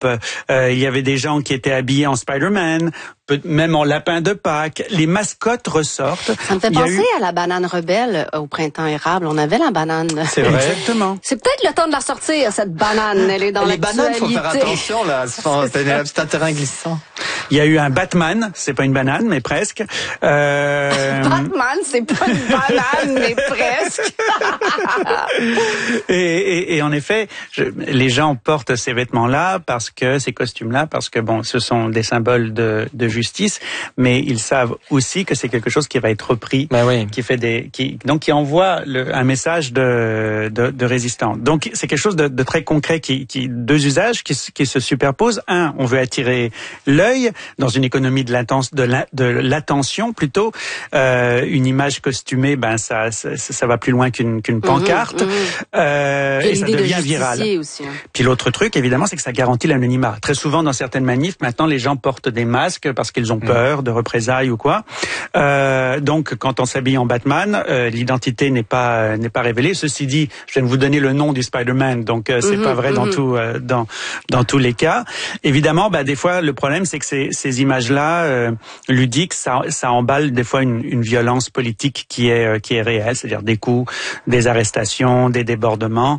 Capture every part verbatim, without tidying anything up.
Euh, il y avait des gens qui étaient habillés en Spider-Man, même en lapin de Pâques. Les mascottes ressortent. Ça me fait Il y a penser eu... à la banane rebelle au printemps érable. On avait la banane. C'est vrai. Exactement. C'est peut-être le temps de la sortir, cette banane. Elle est dans Les bananes, faut faire l'actualité. attention, là. C'est un, c'est un terrain glissant. Il y a eu un Batman, c'est pas une banane, mais presque. Euh... Batman, c'est pas une banane, mais presque. et, et, et en effet, je, les gens portent ces vêtements-là parce que ces costumes-là, parce que bon, ce sont des symboles de, de justice, mais ils savent aussi que c'est quelque chose qui va être repris, ben oui. qui fait des, qui donc qui envoie le, un message de, de, de résistance. Donc c'est quelque chose de, de très concret, qui, qui deux usages qui, qui se superposent. Un, on veut attirer l'œil dans une économie de l'attention, de, la, de l'attention plutôt. Euh, une image costumée, ben ça, ça, ça va plus loin qu'une, qu'une pancarte, mmh, mmh. Euh, et ça devient de viral. Aussi, hein. Puis l'autre truc, évidemment, c'est que ça garantit l'anonymat. Très souvent, dans certaines manifs, maintenant, les gens portent des masques parce qu'ils ont peur de représailles ou quoi. Euh, donc, quand on s'habille en Batman, euh, l'identité n'est pas n'est pas révélée. Ceci dit, je viens de vous donner le nom du Spider-Man, donc euh, c'est mmh, pas vrai mmh. dans tout euh, dans dans tous les cas. Évidemment, bah des fois, le problème, c'est que ces ces images-là euh, ludiques, ça ça emballe des fois une, une violence politique qui est euh, qui est réelle, c'est-à-dire des coups, des arrestations, des débordements.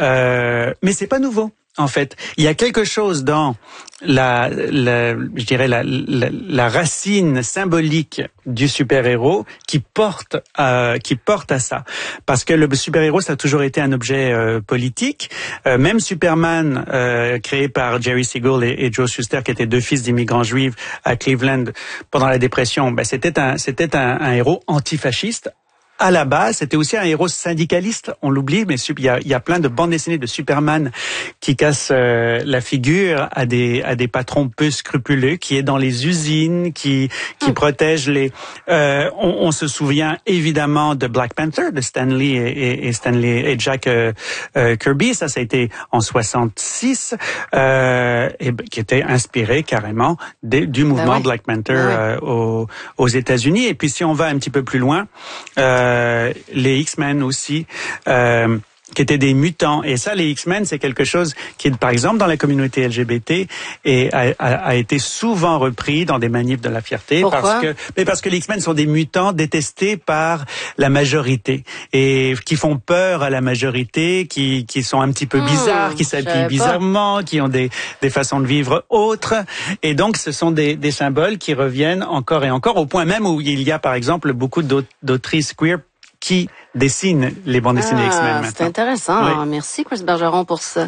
Euh, mais c'est pas nouveau. En fait, il y a quelque chose dans la, la je dirais la, la, la racine symbolique du super-héros qui porte euh, qui porte à ça, parce que le super-héros ça a toujours été un objet euh, politique. Euh, même Superman, euh, créé par Jerry Siegel et, et Joe Shuster, qui étaient deux fils d'immigrants juifs à Cleveland pendant la dépression, ben c'était un c'était un, un héros antifasciste. À la base, c'était aussi un héros syndicaliste, on l'oublie, mais il y a, il y a plein de bandes dessinées de Superman qui cassent euh, la figure à des à des patrons peu scrupuleux, qui est dans les usines, qui qui mmh. protègent les. Euh, on, on se souvient évidemment de Black Panther, de Stan Lee et, et Stanley et Jack euh, euh, Kirby. Ça, ça a été en soixante-six, euh, et qui était inspiré carrément de, du mouvement ben ouais. Black Panther ben ouais. euh, aux, aux États-Unis. Et puis si on va un petit peu plus loin. Euh, Euh, les X-Men aussi, euh, qui étaient des mutants. Et ça, les X-Men, c'est quelque chose qui, par exemple, dans la communauté L G B T, et a, a, a été souvent repris dans des manifs de la fierté. Pourquoi? Parce que, mais parce que les X-Men sont des mutants détestés par la majorité et qui font peur à la majorité, qui, qui sont un petit peu bizarres, mmh, qui s'habillent bizarrement, pas. qui ont des, des façons de vivre autres. Et donc, ce sont des, des symboles qui reviennent encore et encore, au point même où il y a, par exemple, beaucoup d'autrices queer qui dessine les bandes dessinées ah, X-Men maintenant. C'est intéressant. Oui. Merci, Chris Bergeron, pour ça.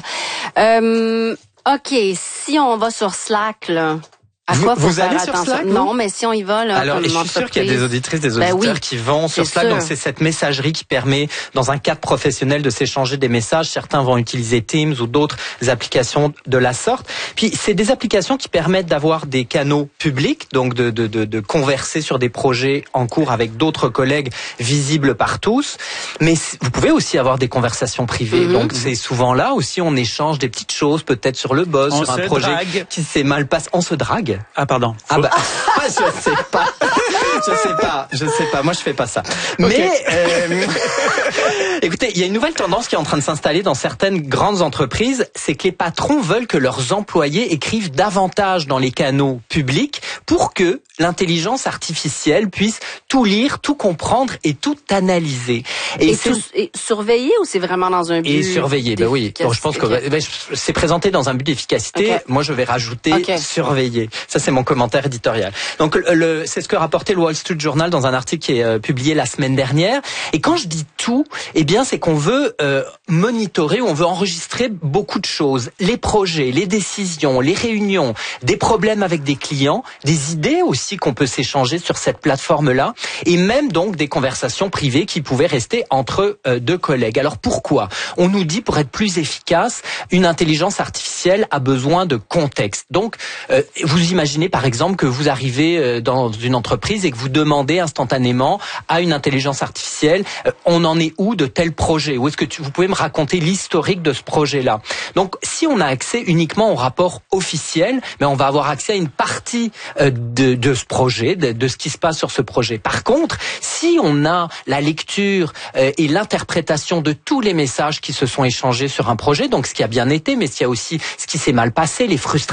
Euh, OK, si on va sur Slack, là, à quoi vous, faut vous faire allez attention? sur Slack, non, mais si on y va, là, alors, comme et je suis sûr qu'il y a des auditrices, des auditeurs ben oui, qui vont sur Slack. Sûr. Donc, c'est cette messagerie qui permet, dans un cadre professionnel, de s'échanger des messages. Certains vont utiliser Teams ou d'autres applications de la sorte. Puis, c'est des applications qui permettent d'avoir des canaux publics, donc de, de, de, de converser sur des projets en cours avec d'autres collègues visibles par tous. Mais vous pouvez aussi avoir des conversations privées. Mm-hmm. Donc, c'est souvent là aussi, on échange des petites choses, peut-être sur le boss, on sur un projet drague. qui s'est mal passé. On se drague. Ah, pardon. Ah bah, je sais pas, je sais pas, je sais pas. Moi, je fais pas ça. Okay. Mais euh, écoutez, il y a une nouvelle tendance qui est en train de s'installer dans certaines grandes entreprises, c'est que les patrons veulent que leurs employés écrivent davantage dans les canaux publics pour que l'intelligence artificielle puisse tout lire, tout comprendre et tout analyser. Et, et, tout, et surveiller ou c'est vraiment dans un but et surveiller, ben oui. Bon, je pense que ben, c'est présenté dans un but d'efficacité. Okay. Moi, je vais rajouter okay. surveiller. Ça, c'est mon commentaire éditorial. Donc, le, le, c'est ce que rapportait le Wall Street Journal dans un article qui est euh, publié la semaine dernière. Et quand je dis tout, eh bien, c'est qu'on veut euh, monitorer, on veut enregistrer beaucoup de choses. Les projets, les décisions, les réunions, des problèmes avec des clients, des idées aussi qu'on peut s'échanger sur cette plateforme-là, et même donc des conversations privées qui pouvaient rester entre euh, deux collègues. Alors pourquoi ? On nous dit, pour être plus efficace, une intelligence artificielle a besoin de contexte. Donc, euh, vous imaginez par exemple que vous arrivez dans une entreprise et que vous demandez instantanément à une intelligence artificielle, euh, on en est où de tel projet? Ou est-ce que tu, vous pouvez me raconter l'historique de ce projet-là? Donc, si on a accès uniquement au rapport officiel, mais on va avoir accès à une partie euh, de, de ce projet, de, de ce qui se passe sur ce projet. Par contre, si on a la lecture euh, et l'interprétation de tous les messages qui se sont échangés sur un projet, donc ce qui a bien été, mais s'il y a aussi ce qui s'est mal passé, les frustrations,